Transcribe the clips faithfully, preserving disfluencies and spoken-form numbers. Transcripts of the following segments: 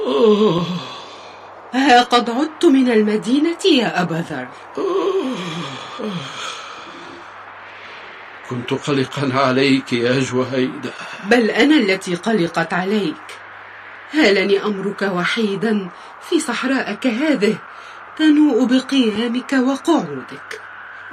ها قد عدت من المدينة يا أبا ذر. كنت قلقا عليك يا جهينة. بل أنا التي قلقت عليك. هالني أمرك وحيدا في صحراء كهذه تنوء بقيامك وقعودك.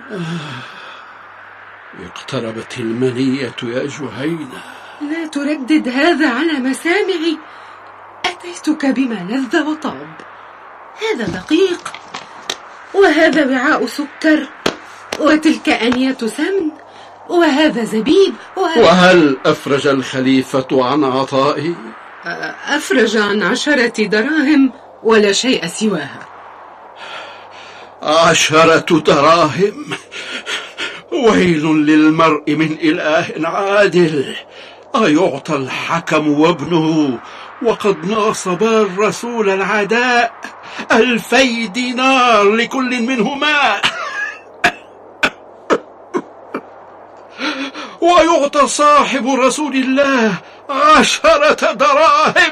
اقتربت المنية يا جهينة. لا تردد هذا على مسامعي. أتيتك بما لذ وطاب. هذا دقيق، وهذا وعاء سكر، وتلك أنية سمن، وهذا زبيب، وهذا... وهل أفرج الخليفة عن عطائي؟ أفرج عن عشرة دراهم ولا شيء سواها. عشرة دراهم؟ ويل للمرء من إله عادل. أيعطى الحكم وابنه وقد ناصب الرسول العداء ألفي دينار لكل منهما، ويعطى صاحب رسول الله عشرة دراهم؟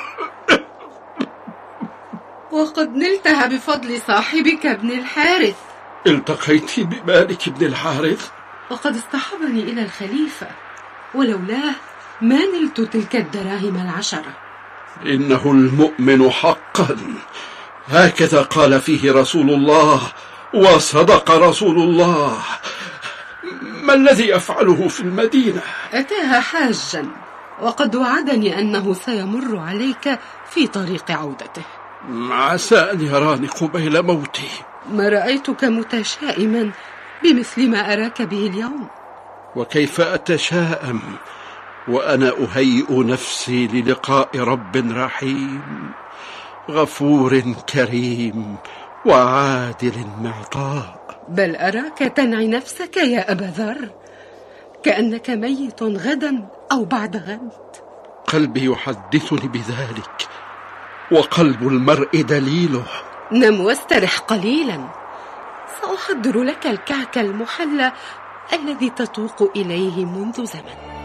وقد نلتها بفضل صاحبك ابن الحارث. التقيت بمالك بن الحارث؟ وقد اصطحبني إلى الخليفة، ولولاه ما نلت تلك الدراهم العشرة. إنه المؤمن حقا، هكذا قال فيه رسول الله، وصدق رسول الله. ما الذي أفعله في المدينة؟ أتاها حاجا، وقد وعدني أنه سيمر عليك في طريق عودته. عسى أن يراني قبيل موتي. ما رأيتك متشائما بمثل ما أراك به اليوم. وكيف أتشائم وأنا أهيئ نفسي للقاء رب رحيم غفور كريم وعادل معطاء. بل أراك تنعي نفسك يا أبا ذر، كأنك ميت غدا أو بعد غد. قلبي يحدثني بذلك، وقلب المرء دليله. نم واسترح قليلا، سأحضر لك الكعك المحلى الذي تتوق إليه منذ زمن.